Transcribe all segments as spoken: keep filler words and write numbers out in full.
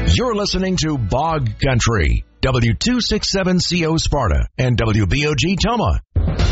You're listening to Bog Country, W two sixty-seven C O Sparta and W B O G Toma.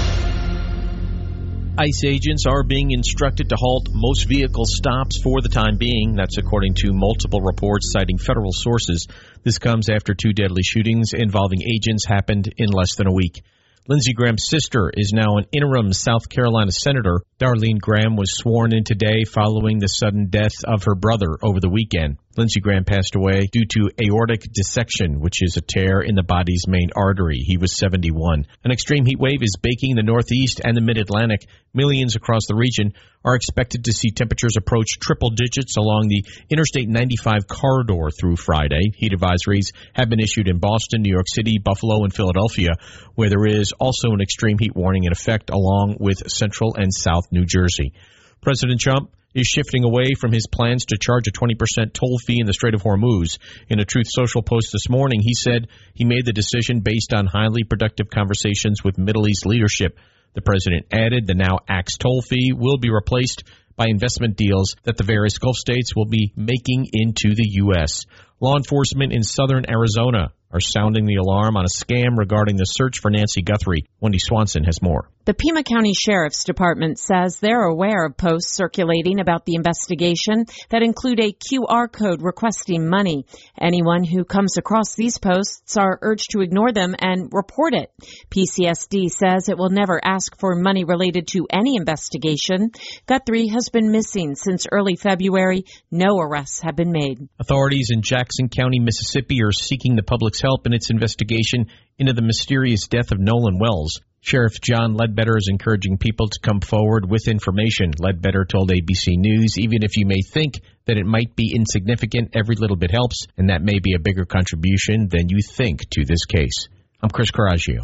ICE agents are being instructed to halt most vehicle stops for the time being. That's according to multiple reports citing federal sources. This comes after two deadly shootings involving agents happened in less than a week. Lindsey Graham's sister is now an interim South Carolina senator. Darlene Graham was sworn in today following the sudden death of her brother over the weekend. Lindsey Graham passed away due to aortic dissection, which is a tear in the body's main artery. He was seventy-one. An extreme heat wave is baking the Northeast and the Mid-Atlantic. Millions across the region are expected to see temperatures approach triple digits along the Interstate ninety-five corridor through Friday. Heat advisories have been issued in Boston, New York City, Buffalo, and Philadelphia, where there is also an extreme heat warning in effect along with central and south New Jersey. President Trump is shifting away from his plans to charge a twenty percent toll fee in the Strait of Hormuz. In a Truth Social post this morning, he said he made the decision based on highly productive conversations with Middle East leadership. The president added the now axed toll fee will be replaced by investment deals that the various Gulf states will be making into the U S. Law enforcement in southern Arizona are sounding the alarm on a scam regarding the search for Nancy Guthrie. Wendy Swanson has more. The Pima County Sheriff's Department says they're aware of posts circulating about the investigation that include a Q R code requesting money. Anyone who comes across these posts are urged to ignore them and report it. P C S D says it will never ask for money related to any investigation. Guthrie has been missing since early February. No arrests have been made. Authorities in Jackson County, Mississippi are seeking the public's help in its investigation into the mysterious death of Nolan Wells. Sheriff John Ledbetter is encouraging people to come forward with information. Ledbetter told A B C News, even if you may think that it might be insignificant, every little bit helps, and that may be a bigger contribution than you think to this case. I'm Chris Coraggio.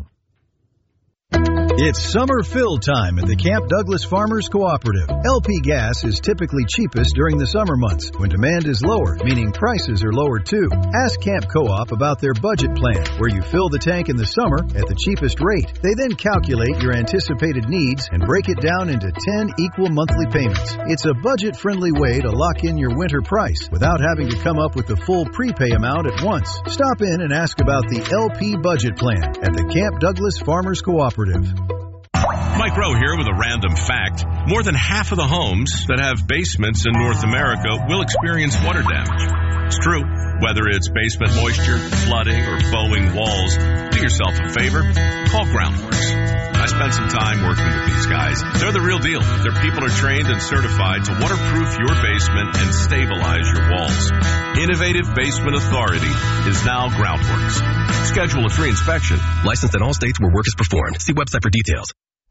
It's summer fill time at the Camp Douglas Farmers Cooperative. L P gas is typically cheapest during the summer months when demand is lower, meaning prices are lower too. Ask Camp Co-op about their budget plan, where you fill the tank in the summer at the cheapest rate. They then calculate your anticipated needs and break it down into ten equal monthly payments. It's a budget-friendly way to lock in your winter price without having to come up with the full prepay amount at once. Stop in and ask about the L P budget plan at the Camp Douglas Farmers Cooperative. Mike Rowe here with a random fact. More than half of the homes that have basements in North America will experience water damage. It's true. Whether it's basement moisture, flooding, or bowing walls, do yourself a favor. Call Groundworks. I spent some time working with these guys. They're the real deal. Their people are trained and certified to waterproof your basement and stabilize your walls. Innovative Basement Authority is now Groundworks. Schedule a free inspection. Licensed in all states where work is performed. See website for details.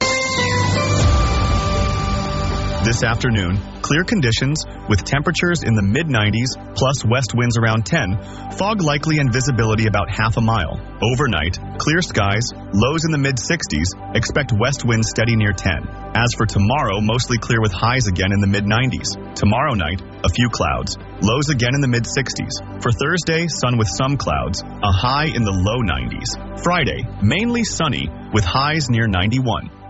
This afternoon, clear conditions with temperatures in the mid nineties plus west winds around ten, fog likely and visibility about half a mile. Overnight, clear skies, lows in the mid sixties, expect west winds steady near ten. As for tomorrow, mostly clear with highs again in the mid nineties. Tomorrow night, a few clouds, lows again in the mid sixties. For Thursday, sun with some clouds, a high in the low nineties. Friday, mainly sunny with highs near ninety-one.